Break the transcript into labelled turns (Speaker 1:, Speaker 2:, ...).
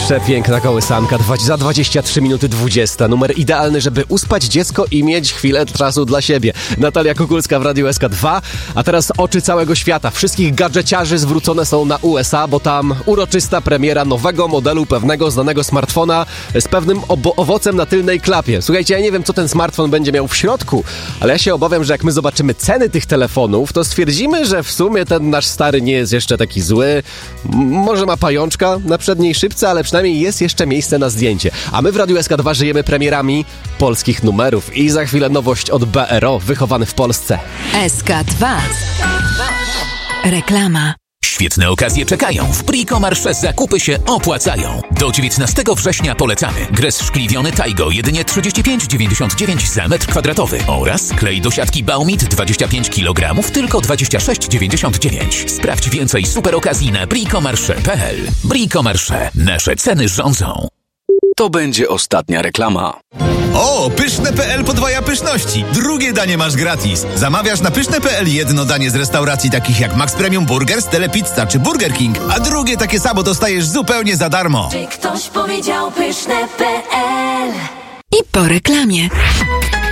Speaker 1: Przepiękna kołysanka, za 23 minuty 20. Numer idealny, żeby uspać dziecko i mieć chwilę czasu dla siebie. Natalia Kukulska w Radiu SK2. A teraz oczy całego świata. Wszystkich gadżeciarzy zwrócone są na USA, bo tam uroczysta premiera nowego modelu pewnego znanego smartfona z pewnym owocem na tylnej klapie. Słuchajcie, ja nie wiem, co ten smartfon będzie miał w środku, ale ja się obawiam, że jak my zobaczymy ceny tych telefonów, to stwierdzimy, że w sumie ten nasz stary nie jest jeszcze taki zły. Może ma pajączka na przedniej szybce, ale przynajmniej jest jeszcze miejsce na zdjęcie. A my w Radiu SK2 żyjemy premierami polskich numerów. I za chwilę nowość od BRO, wychowany w Polsce.
Speaker 2: SK2. Reklama.
Speaker 3: Świetne okazje czekają. W Bricomarché zakupy się opłacają. Do 19 września polecamy. Gres szkliwiony Taigo jedynie 35,99 za metr kwadratowy oraz klej do siatki Baumit 25 kg tylko 26,99. Sprawdź więcej super okazji na bricomarché.pl. Bricomarché. Nasze ceny rządzą.
Speaker 4: To będzie ostatnia reklama.
Speaker 5: O, pyszne.pl podwaja pyszności. Drugie danie masz gratis. Zamawiasz na pyszne.pl jedno danie z restauracji takich jak Max Premium Burgers, Telepizza czy Burger King, a drugie takie samo dostajesz zupełnie za darmo.
Speaker 6: Czy ktoś powiedział pyszne.pl?
Speaker 2: I po reklamie.